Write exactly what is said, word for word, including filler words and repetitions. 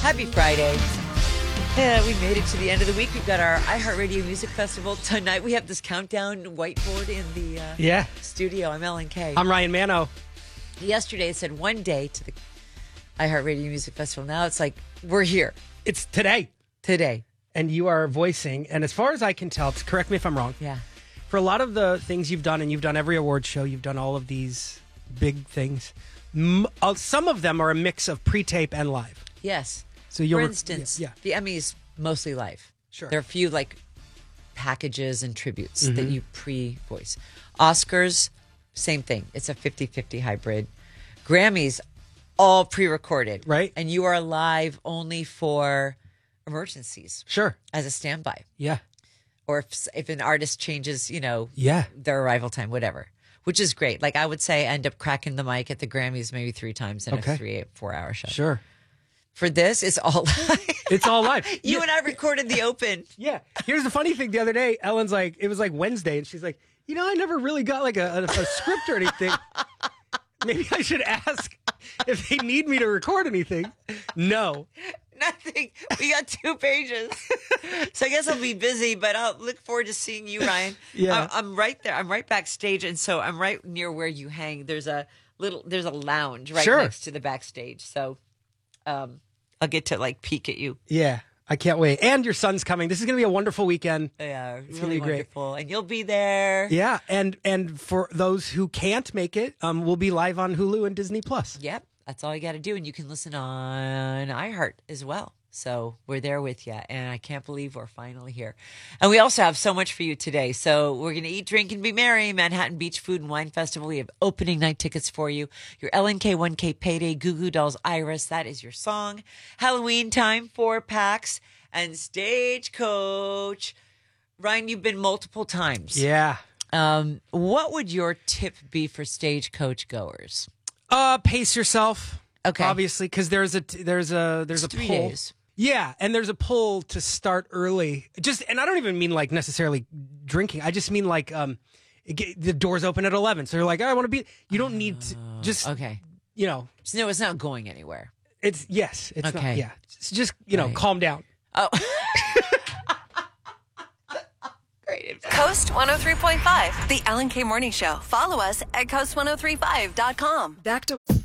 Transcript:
Happy Friday. Yeah, we made it to the end of the week. We've got our iHeartRadio Music Festival. Tonight we have this countdown whiteboard in the uh, yeah. studio. I'm Ellen K. I'm Ryan Mano. Yesterday it said one day to the iHeartRadio Music Festival. Now it's like, we're here. It's today. Today. And you are voicing, and as far as I can tell, correct me if I'm wrong. Yeah. For a lot of the things you've done, and you've done every award show, you've done all of these big things. M- uh, some of them are a mix of pre-tape and live. Yes. So you're, For instance, yeah, the Emmys mostly live. Sure. There are a few like packages and tributes Mm-hmm. that you pre-voice. Oscars, same thing. It's a fifty-fifty hybrid. Grammys, all pre-recorded. Right. And you are live only for emergencies. Sure. As a standby. Yeah. Or if, if an artist changes, you know, Yeah. their arrival time, whatever. Which is great. Like I would say I end up cracking the mic at the Grammys maybe three times in Okay. a three, four hour show. Sure. For this, it's all live. It's all live. You yeah. and I recorded the open. Yeah. Here's the funny thing. The other day, Ellen's like, it was like Wednesday, and she's like, you know, I never really got like a, a, a script or anything. Maybe I should ask if they need me to record anything. No. Nothing. We got two pages. So I guess I'll be busy, but I'll look forward to seeing you, Ryan. Yeah. I'm, I'm right there. I'm right backstage, and so I'm right near where you hang. There's a little, there's a lounge right Sure. next to the backstage. So um, I'll get to like peek at you. Yeah. I can't wait. And your son's coming. This is going to be a wonderful weekend. Yeah, It's really gonna be great. wonderful. And you'll be there. Yeah. And and for those who can't make it, um, we'll be live on Hulu and Disney Plus. Yep. That's all you got to do. And you can listen on iHeart as well. So we're there with you. And I can't believe we're finally here. And we also have so much for you today. So we're going to eat, drink, and be merry. Manhattan Beach Food and Wine Festival. We have opening night tickets for you. Your L N K one K Payday, Goo Goo Dolls, Iris. That is your song. Halloween time, four packs. And Stagecoach. Ryan, you've been multiple times. Yeah. Um, what would your tip be for Stagecoach goers? Uh, pace yourself. Okay. Obviously, because there's a there's a there's It's a three pull. days. Yeah, and there's a pull to start early. Just and I don't even mean like necessarily drinking. I just mean like um, it get, the doors open at eleven, so you're like, oh, I want to be. You don't need to just Okay. you know. So no, it's not going anywhere. It's yes. It's Okay. not. Yeah. It's just you know, Right. calm down. Oh. Great. Coast one oh three point five, the Ellen K Morning Show. Follow us at coast ten thirty-five dot com. Back to